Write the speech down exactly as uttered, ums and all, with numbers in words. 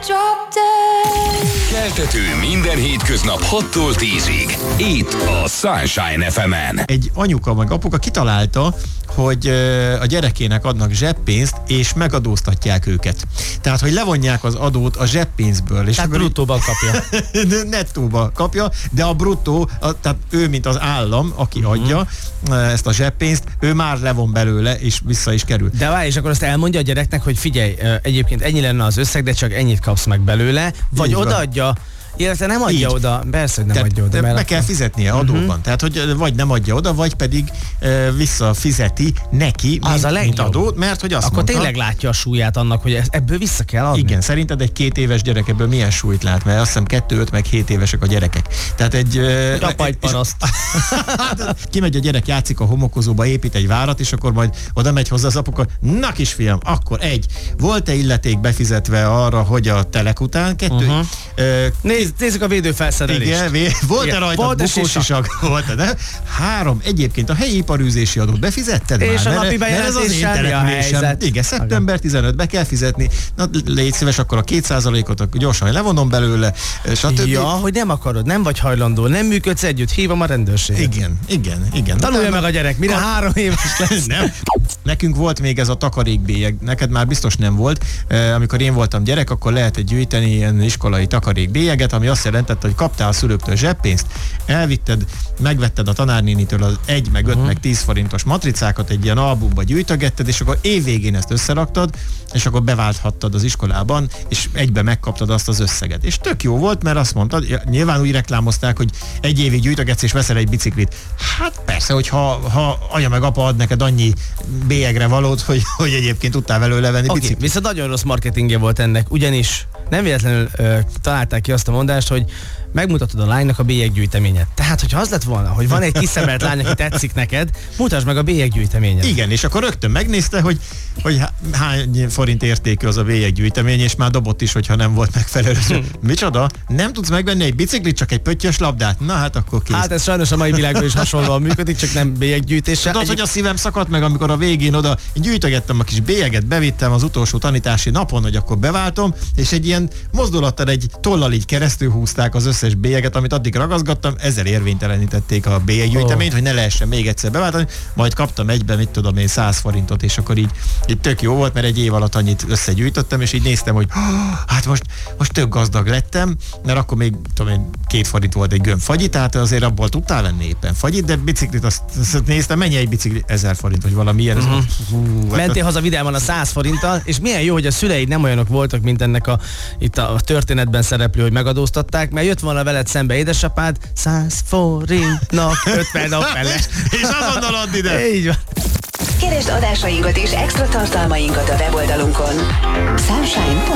Keltető minden hétköznap hattól tízig. Itt a Sunshine ef emen. Egy anyuka meg apuka kitalálta, hogy a gyerekének adnak zseppénzt, és megadóztatják őket. Tehát, hogy levonják az adót a zseppénzből. És tehát bruttóban kapja. Nettóba kapja, de a bruttó, a, tehát ő, mint az állam, aki uh-huh. adja ezt a zseppénzt, ő már levon belőle, és vissza is kerül. De várj, és akkor azt elmondja a gyereknek, hogy figyelj, egyébként ennyi lenne az összeg, de csak ennyit kapsz meg belőle, vagy így odaadja, illetve nem adja így oda, persze, hogy nem tehát adja oda. Meg akkor... kell fizetnie adóban. Uh-huh. Tehát, hogy vagy nem adja oda, vagy pedig uh, visszafizeti neki, az mint, a mint adót, mert hogy azt akkor mondta, tényleg látja a súlyát annak, hogy ebből vissza kell adni. Igen, szerinted egy két éves gyerek ebből milyen súlyt lát? Mert azt hiszem kettő, öt, meg hét évesek a gyerekek. Tehát egy... Hogy apa egy paraszt. Kimegy a gyerek, játszik a homokozóba, épít egy várat, és akkor majd oda megy hozzá az apuka, na kisfiam, akkor egy, volt-e illeték befizetve arra, hogy a telek után? Kettő. Uh-huh. Uh, Nézd, nézzük a védőfelszerelést. Igen, volt-e rajta bukósisak? Volt-e, de? Három, egyébként a helyi iparűzési adót befizetted és már? a napi bejelentéssel mi a helyzet? Igen, szeptember tizenötödike be kell fizetni. Na, légy szíves, akkor a két százalékot gyorsan levonom belőle, stb. Ja, hogy nem akarod, nem vagy hajlandó, nem működsz együtt, hívom a rendőrséget. Igen, igen, igen. Tanulja meg a gyerek, mire három éves lesz. Nem. Nekünk volt még ez a takarékbélyeg, neked már biztos nem volt. Amikor én voltam gyerek, akkor lehetett gyűjteni ilyen iskolai takarékbélyeget, ami azt jelentette, hogy kaptál a szülőktől zseppénzt, elvitted, megvetted a tanárnénitől az egy, meg öt, uh-huh. meg tíz forintos matricákat, egy ilyen albumba gyűjtögetted, és akkor évvégén ezt összeraktad, és akkor beválthattad az iskolában, és egybe megkaptad azt az összeget. És tök jó volt, mert azt mondtad, nyilván úgy reklámozták, hogy egy évig gyűjtögetsz, és veszel egy biciklit. Hát persze, hogy ha, ha anya meg apa ad neked annyi bélyegre valót, hogy, hogy egyébként tudtál belőle venni okay, biciklit. Viszont nagyon rossz marketingje volt ennek, ugyanis nem véletlenül ö, találták ki azt a mondást, hogy megmutatod a lánynak a bélyeggyűjteményet. Tehát, hogyha az lett volna, hogy van egy kiszemelt lány, aki tetszik neked, mutasd meg a bélyeggyűjteményet. Igen, és akkor rögtön megnézte, hogy, hogy hány forint értékű az a bélyeggyűjtemény, és már dobott is, hogyha nem volt megfelelő. Hmm. Micsoda? Nem tudsz megvenni egy biciklit, csak egy pöttyös labdát? Na hát akkor kész. Hát ez sajnos a mai világban is hasonlóan működik, csak nem bélyeggyűjtéssel. Tudod, egy... hogy a szívem szakadt meg, amikor a végén oda gyűjtögettem a kis bélyeget, bevittem az utolsó tanítási napon, hogy akkor beváltom, és egy ilyen mozdulattal egy tollal így keresztül húzták az összes bélyeget, amit addig ragaszgattam, ezzel érvénytelenítették a bélyeggyűjteményt, oh. hogy ne lehessen még egyszer beváltani, majd kaptam egyben, mit tudom én, száz forintot, és akkor így, így tök jó volt, mert egy év alatt annyit összegyűjtöttem, és így néztem, hogy hát most, most tök gazdag lettem, mert akkor még tudom én, két forint volt egy gömb fagyi, tehát azért abból tudtál venni éppen fagyit, de biciklit azt, azt néztem, mennyi egy bicikli, ezer forint, vagy valami ilyen. Uh-huh. Hú, mentél haza vidáman a száz forinttal, és milyen jó, hogy a szüleid nem olyanok voltak, mint ennek a, itt a történetben szereplő, hogy megadóztatták, mert jött volna veled szembe édesapád, száz forintnak ötven nap fele. És azonnal add ide! Így van. Keresd adásainkat és extra tartalmainkat a weboldalunkon. Sunshine.